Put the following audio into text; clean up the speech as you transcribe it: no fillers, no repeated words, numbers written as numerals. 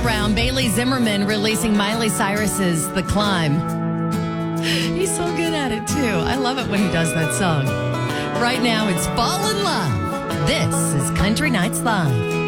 around. Bailey Zimmerman releasing Miley Cyrus's The Climb. He's so good at it, too. I love it when he does that song. Right now, it's Fall in Love. This is Country Nights Live.